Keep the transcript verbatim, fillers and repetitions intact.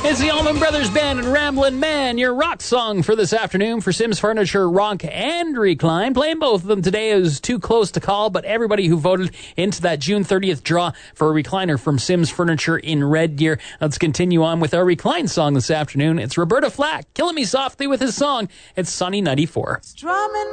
It's the Allman Brothers Band and Ramblin' Man, your rock song for this afternoon for Sims Furniture, Rock, and Recline. Playing both of them today is too close to call, but everybody who voted into that June thirtieth draw for a recliner from Sims Furniture in Red Deer. Let's continue on with our Recline song this afternoon. It's Roberta Flack, killing me softly with his song. It's Sunny ninety-four. Strumming